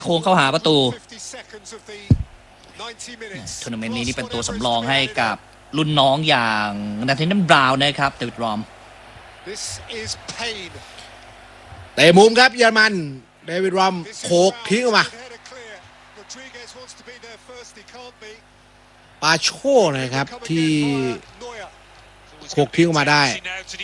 โค้งเข้าหาประตูทัวร์นาเมนต์นี้นี่เป็นตัวสำรองให้กับรุ่นน้องอย่างนาธาเนียล บราวน์นะครับเดวิดรอมเตะมุมครับเยอรมันเดวิดรอมโขกทิ้งออกมาปาโชนะครับที่โขกทิ้งออกมาได้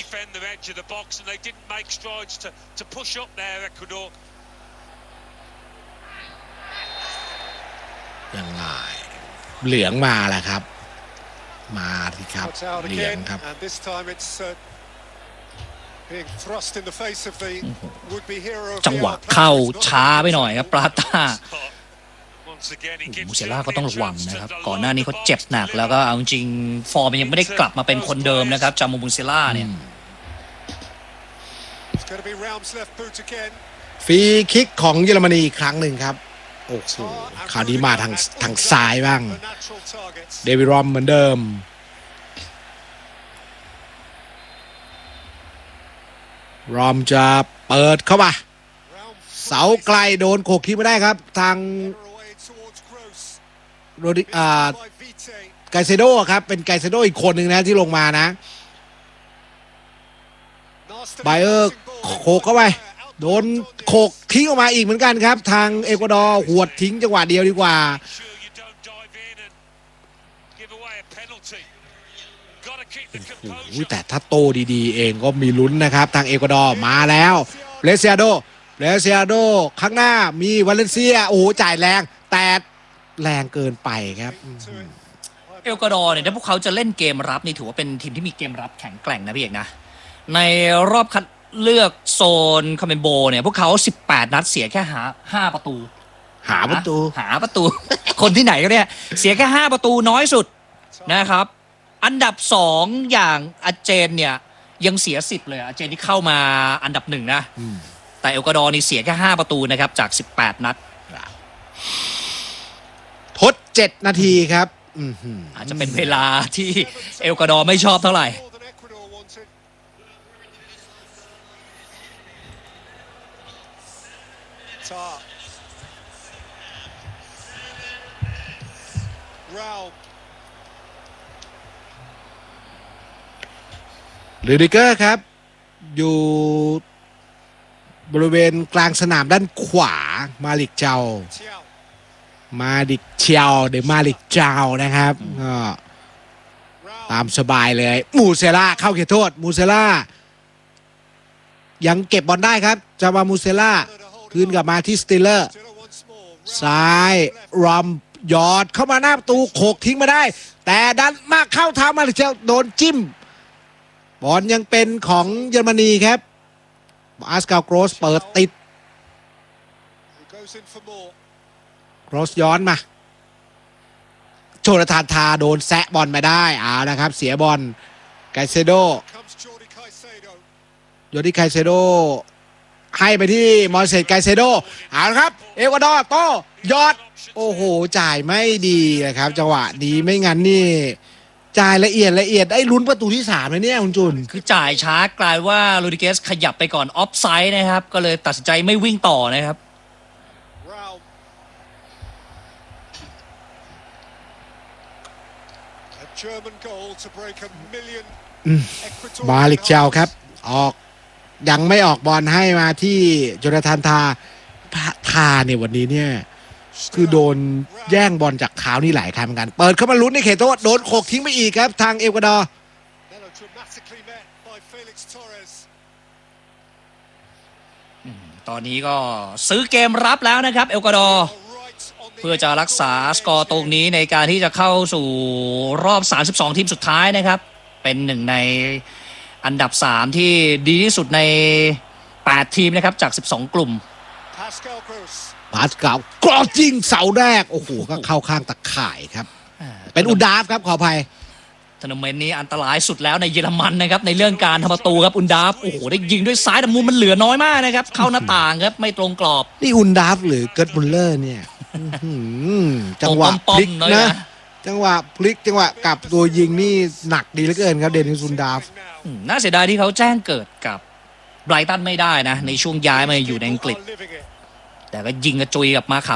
ยังไงเหลืองมาแหละครับมาสิครับเหลืองครับจังหวะเข้าช้าไปหน่อยครับปราต้ามูเซล่าก็ต้องระวังนะครับก่อนหน้านี้เขาเจ็บหนักแล้วก็เอาจริงฟอร์มยังไม่ได้กลับมาเป็นคนเดิมนะครับจามูเซล่าเนี่ยฟรีคิกของเยอรมนีอีกครั้งหนึ่งครับโอ้โหคราวนี้มาทางซ้ายบ้างเดวิดรอมเหมือนเดิมรอมจะเปิดเข้ามาเสาไกลโดนโขกทิ้งไม่ได้ครับทางโรดิไกเซโดครับเป็นไกเซโดอีกคนหนึ่งนะที่ลงมานะไบเออร์โขกเข้าไปโดนโขกทิ้งออกมาอีกเหมือนกันครับทางเอกวาดอร์หวดทิ้งจังหวะเดียวดีกว่าแต่ถ้าโตดีๆเองก็มีลุ้นนะครับทางเอกวาดอร์มาแล้วเลเซียโดข้างหน้ามีวาเลนเซียโอ้โหจ่ายแรงแต่แรงเกินไปครับเอกวาดอร์เนี่ยถ้าพวกเขาจะเล่นเกมรับนี่ถือว่าเป็นทีมที่มีเกมรับแข็งแกร่งนะพี่เอกนะในรอบคัดเลือกโซนคาเมนโบเนี่ยพวกเขา18นัดเสียแค่5ประตูหาประตูคนที่ไหนก็เนี่ยเสียแค่5ประตูน้อยสุดนะครับอันดับ2อย่างอาร์เจนเนี่ยยังเสีย10เลยอาร์เจนที่เข้ามาอันดับ1นะแต่เอกวาดอร์นี่เสียแค่5ประตูนะครับจาก18นัดทด7นาทีครับอาจจะเป็นเวลาที่เอกวาดอร์ไม่ชอบเท่าไหร่ลูดิเกอร์ครับอยู่บริเวณกลางสนามด้านขวามาลิกเจ้านะครับก็ตามสบายเลยมูเซล่าเข้าเขตโทษมูเซล่ายังเก็บบอลได้ครับจะมามูเซล่าคืนกลับมาที่สติลเลอร์ซ้ายรอมยอดเข้ามาหน้าประตูโขกทิ้งมาได้แต่ดันมากเข้าเท้ามาลิกเจ้าโดนจิ้มบอลยังเป็นของเยอรมนีครับอาสกาโกรสเปิดติดโกรสย้อนมาโจนาธานทาโดนแซะบอลมาได้เอานะครับเสียบอลไกเซโดโยดิไกเซโดให้ไปที่มอร์เซตไกเซโดเอาละครับเอกวาดอร์โต้ยอดโอ้โหจ่ายไม่ดีนะครับจังหวะนี้ไม่งั้นนี่จ่ายละเอียดได้ลุ้นประตูที่3เลยเนี่ยคุณจุนคือจ่ายช้ากลายว่าโรดิเกสขยับไปก่อนออฟไซด์นะครับก็เลยตัดสินใจไม่วิ่งต่อนะครับมาลิกเจ้าครับออกยังไม่ออกบอลให้มาที่โจนาธานทาเนี่ยวันนี้เนี่ยคือโดนแย่งบอลจากเท้านี่หลายครั้งเหมือนกันเปิดเข้ามาลุ้นในเขตโทษโดนโขกทิ้งไปอีกครับทางเอกวาดอร์ตอนนี้ก็ซื้อเกมรับแล้วนะครับเอกวาดอร์เพื่อจะรักษาสกอร์ตรงนี้ในการที่จะเข้าสู่รอบ32ทีมสุดท้ายนะครับเป็นหนึ่งในอันดับ3ที่ดีที่สุดใน8ทีมนะครับจาก12กลุ่มพาสกาลกรอจริงเสาแรกโอ้โหก็เข้าข้างตะข่ายครับเป็นอุดาฟครับขออภัยทัวร์นาเมนต์นี้อันตรายสุดแล้วในเยอรมันนะครับในเรื่องการทำประตูครับอุนดาฟโอ้โหได้ยิงด้วยซ้ายแต่มุมมันเหลือน้อยมากนะครับเข้าหน้าต่างครับไม่ตรงกรอบนี่อุนดาฟหรือเกิร์ตมุลเลอร์เนี่ยจังหวะพลิกนะจังหวะพลิกจังหวะกลับตัวยิงนี่หนักดีเหลือเกินครับเดนิสอุนดาฟน่าเสียดายที่เขาแจ้งเกิดกับไบรตันไม่ได้นะในช่วงย้ายมาอยู่ในอังกฤษแต่แต่ก็ยิงกระจุยกับมาขาว